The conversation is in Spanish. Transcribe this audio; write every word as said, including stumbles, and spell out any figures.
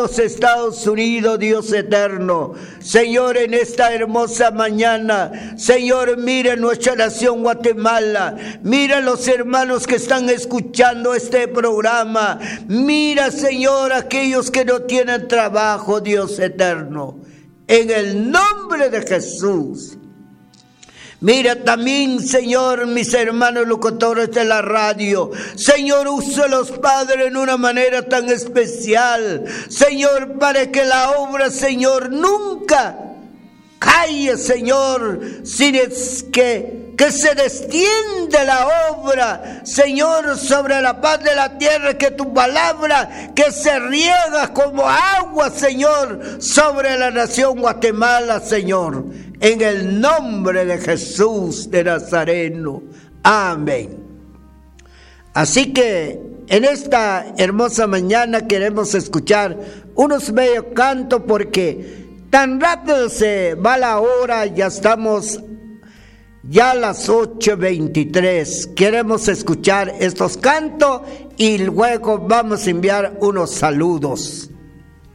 los Estados Unidos, Dios eterno. Señor, en esta hermosa mañana, Señor, mira nuestra nación Guatemala. Mira los hermanos que están escuchando este programa. Mira, Señor, aquellos que no tienen trabajo, Dios eterno. En el nombre de Jesús. Mira también, Señor, mis hermanos locutores de la radio. Señor, úsalos, Padre, en una manera tan especial. Señor, para que la obra, Señor, nunca calle, Señor, sin es que, que se destiende la obra, Señor, sobre la paz de la tierra, que tu palabra, que se riega como agua, Señor, sobre la nación Guatemala, Señor, en el nombre de Jesús de Nazareno. Amén. Así que en esta hermosa mañana queremos escuchar unos medios cantos, porque tan rápido se va la hora, ya estamos ya a las ocho veintitrés. Queremos escuchar estos cantos y luego vamos a enviar unos saludos.